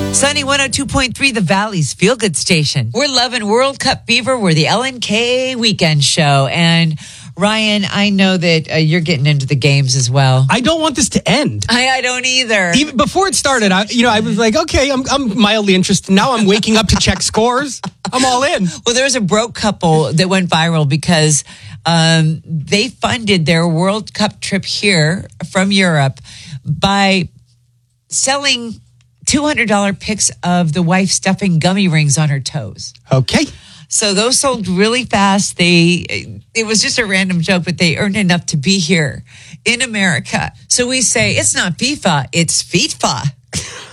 Sunny 102.3, the Valley's Feel Good Station. We're loving World Cup fever. We're the LNK weekend show. And Ryan, I know that you're getting into the games as well. I don't want this to end. I don't either. Even before it started, I was like, okay, I'm mildly interested. Now I'm waking up to check scores. I'm all in. Well, there was a broke couple that went viral because they funded their World Cup trip here from Europe by selling $200 pics of the wife stuffing gummy rings on her toes. Okay. So those sold really fast. It was just a random joke, but they earned enough to be here in America. So we say it's not FIFA, it's FIFA.